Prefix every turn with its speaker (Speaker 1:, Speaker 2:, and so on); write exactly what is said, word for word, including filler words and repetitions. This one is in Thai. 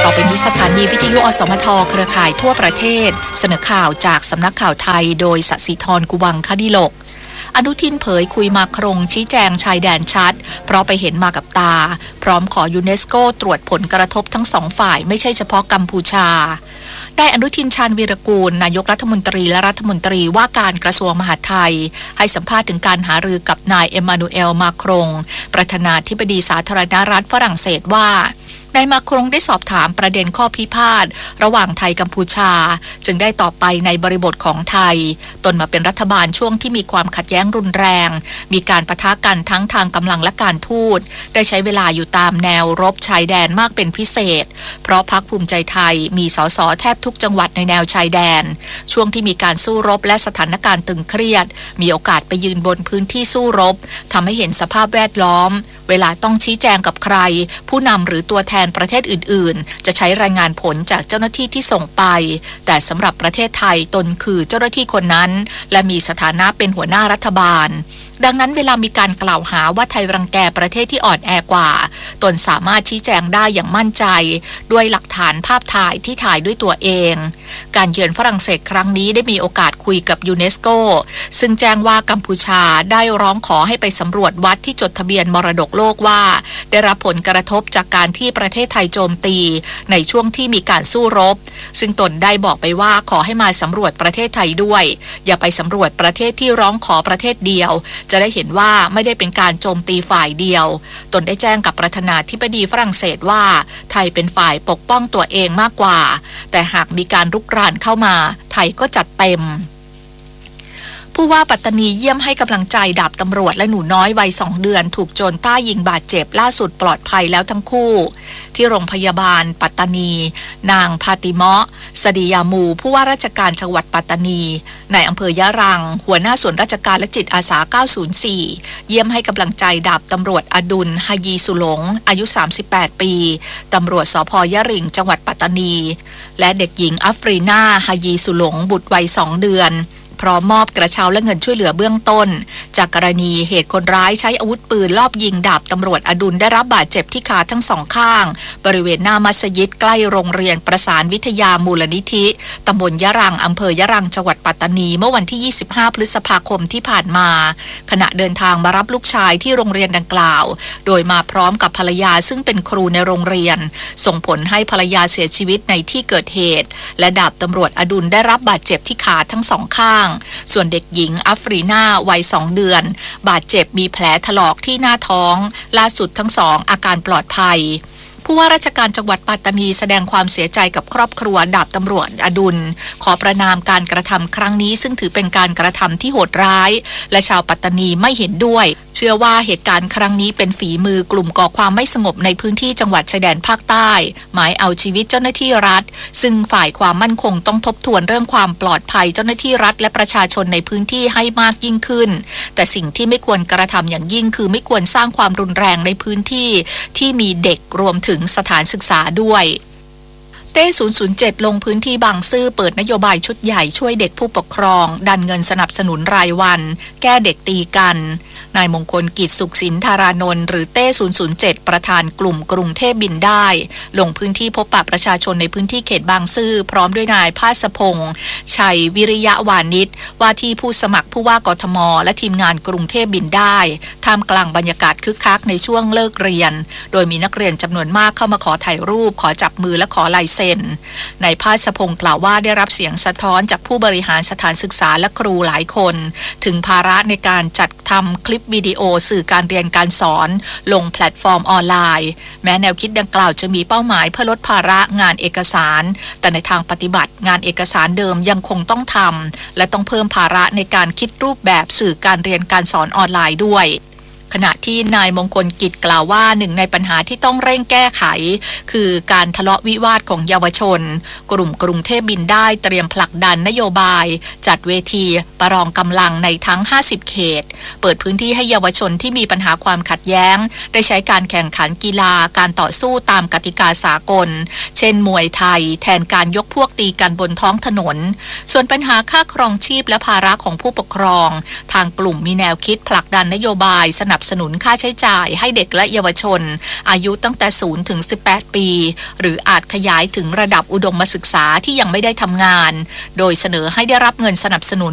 Speaker 1: ต่อไปนี้สถานีวิทยุอสมทเครือข่ายทั่วประเทศเสนอข่าวจากสำนักข่าวไทยโดยศศิธรกุวังคดิลกอนุทินเผยคุยมาครงชี้แจงชายแดนชัดเพราะไปเห็นมากับตาพร้อมขอยูเนสโกตรวจผลกระทบทั้งสองฝ่ายไม่ใช่เฉพาะกัมพูชาได้อนุทินชาญวีรกูลนายกรัฐมนตรีและรัฐมนตรีว่าการกระทรวงมหาดไทยให้สัมภาษณ์ถึงการหารือกับนายเอมานูเอลมาครงประธานาธิบดีสาธารณรัฐฝรั่งเศสว่านายมาครงได้สอบถามประเด็นข้อพิพาทระหว่างไทยกัมพูชาจึงได้ตอบไปในบริบทของไทยตนมาเป็นรัฐบาลช่วงที่มีความขัดแย้งรุนแรงมีการปะทะกันทั้งทางกำลังและการทูตได้ใช้เวลาอยู่ตามแนวรบชายแดนมากเป็นพิเศษเพราะพรรคภูมิใจไทยมีสสแทบทุกจังหวัดในแนวชายแดนช่วงที่มีการสู้รบและสถานการณ์ตึงเครียดมีโอกาสไปยืนบนพื้นที่สู้รบทำให้เห็นสภาพแวดล้อมเวลาต้องชี้แจงกับใครผู้นำหรือตัวแทนประเทศอื่นๆจะใช้รายงานผลจากเจ้าหน้าที่ที่ส่งไปแต่สำหรับประเทศไทยตนคือเจ้าหน้าที่คนนั้นและมีสถานะเป็นหัวหน้ารัฐบาลดังนั้นเวลามีการกล่าวหาว่าไทยรังแกประเทศที่อ่อนแอกว่าตนสามารถชี้แจงได้อย่างมั่นใจด้วยหลักฐานภาพถ่ายที่ถ่ายด้วยตัวเองการเยือนฝรั่งเศสครั้งนี้ได้มีโอกาสคุยกับยูเนสโกซึ่งแจ้งว่ากัมพูชาได้ร้องขอให้ไปสำรวจวัดที่จดทะเบียนมรดกโลกว่าได้รับผลกระทบจากการที่ประเทศไทยโจมตีในช่วงที่มีการสู้รบซึ่งตนได้บอกไปว่าขอให้มาสำรวจประเทศไทยด้วยอย่าไปสำรวจประเทศที่ร้องขอประเทศเดียวจะได้เห็นว่าไม่ได้เป็นการโจมตีฝ่ายเดียวตนได้แจ้งกับประธานาธิบดีฝรั่งเศสว่าไทยเป็นฝ่ายปกป้องตัวเองมากกว่าแต่หากมีการรุกรานเข้ามาไทยก็จัดเต็มผู้ว่าปัตตานีเยี่ยมให้กำลังใจดาบตำรวจและหนูน้อยวัยสองเดือนถูกโจรใต้ยิงบาดเจ็บล่าสุดปลอดภัยแล้วทั้งคู่ที่โรงพยาบาลปัตตานีนางพาติเมาะสดียามูผู้ว่าราชการจังหวัดปัตตานีในอำเภอยะรังหัวหน้าส่วนราชการและจิตอาสาเก้าศูนย์สี่เยี่ยมให้กำลังใจดาบตำรวจอดุลฮายีสุหลงอายุสามสิบแปดปีตำรวจสภ.ยะริงจังหวัดปัตตานีและเด็กหญิงอัฟรีนาฮายีสุหลงบุตรวัยสองเดือนพร้อมมอบกระเช้าและเงินช่วยเหลือเบื้องต้นจากกรณีเหตุคนร้ายใช้อาวุธปืนลอบยิงดาบตำรวจอดุลได้รับบาดเจ็บที่ขาทั้งสองข้างบริเวณหน้ามัสยิดใกล้โรงเรียนประสานวิทยามูลนิธิตำบลยะรังอำเภอยะรังจังหวัดปัตตานีเมื่อวันที่ยี่สิบห้าพฤษภาคมที่ผ่านมาขณะเดินทางมารับลูกชายที่โรงเรียนดังกล่าวโดยมาพร้อมกับภรรยาซึ่งเป็นครูในโรงเรียนส่งผลให้ภรรยาเสียชีวิตในที่เกิดเหตุและดาบตำรวจอดุลได้รับบาดเจ็บที่ขาทั้งสองข้างส่วนเด็กหญิงอัฟรีนาวัยสองเดือนบาดเจ็บมีแผลถลอกที่หน้าท้องล่าสุดทั้งสองอาการปลอดภัยผู้ว่าราชการจังหวัดปัตตานีแสดงความเสียใจกับครอบครัวดาบตำรวจอดุลขอประนามการกระทำครั้งนี้ซึ่งถือเป็นการกระทำที่โหดร้ายและชาวปัตตานีไม่เห็นด้วยเชื่อว่าเหตุการณ์ครั้งนี้เป็นฝีมือกลุ่มก่อความไม่สงบในพื้นที่จังหวัดชายแดนภาคใต้หมายเอาชีวิตเจ้าหน้าที่รัฐซึ่งฝ่ายความมั่นคงต้องทบทวนเรื่องความปลอดภัยเจ้าหน้าที่รัฐและประชาชนในพื้นที่ให้มากยิ่งขึ้นแต่สิ่งที่ไม่ควรกระทำอย่างยิ่งคือไม่ควรสร้างความรุนแรงในพื้นที่ที่มีเด็กรวมถึงสถานศึกษาด้วยเต้ ศูนย์ ศูนย์ เจ็ด ลงพื้นที่บางซื่อเปิดนโยบายชุดใหญ่ช่วยเด็กผู้ปกครองดันเงินสนับสนุนรายวันแก้เด็กตีกันนายมงคลกิจสุขสินธารานนท์หรือเต้ ศูนย์ ศูนย์ เจ็ด ประธานกลุ่มกรุงเทพบินได้ลงพื้นที่พบปะประชาชนในพื้นที่เขตบางซื่อพร้อมด้วยนายภาสพงษ์ชัยวิริยะวานิชว่าที่ผู้สมัครผู้ว่ากทมและทีมงานกรุงเทพบินได้ท่ามกลางบรรยากาศคึกคักในช่วงเลิกเรียนโดยมีนักเรียนจำนวนมากเข้ามาขอถ่ายรูปขอจับมือและขอลายเซ็นนายภาสพงษ์กล่าวว่าได้รับเสียงสะท้อนจากผู้บริหารสถานศึกษาและครูหลายคนถึงภาระในการจัดทำคลิปวิดีโอสื่อการเรียนการสอนลงแพลตฟอร์มออนไลน์แม้แนวคิดดังกล่าวจะมีเป้าหมายเพื่อลดภาระงานเอกสารแต่ในทางปฏิบัติงานเอกสารเดิมยังคงต้องทำและต้องเพิ่มภาระในการคิดรูปแบบสื่อการเรียนการสอนออนไลน์ด้วยขณะที่นายมงคลกิจกล่าวว่าหนึ่งในปัญหาที่ต้องเร่งแก้ไขคือการทะเลาะวิวาทของเยาวชนกลุ่มกรุงเทพบินได้เตรียมผลักดันนโยบายจัดเวทีประลองกำลังในทั้งห้าสิบเขตเปิดพื้นที่ให้เยาวชนที่มีปัญหาความขัดแย้งได้ใช้การแข่งขันกีฬาการต่อสู้ตามกติกาสากลเช่นมวยไทยแทนการยกพวกตีกันบนท้องถนนส่วนปัญหาค่าครองชีพและภาระของผู้ปกครองทางกลุ่มมีแนวคิดผลักดันนโยบายสนับสนุนค่าใช้จ่ายให้เด็กและเยาวชนอายุตั้งแต่ศูนย์ถึงสิบแปดปีหรืออาจขยายถึงระดับอุดมศึกษาที่ยังไม่ได้ทำงานโดยเสนอให้ได้รับเงินสนับสนุน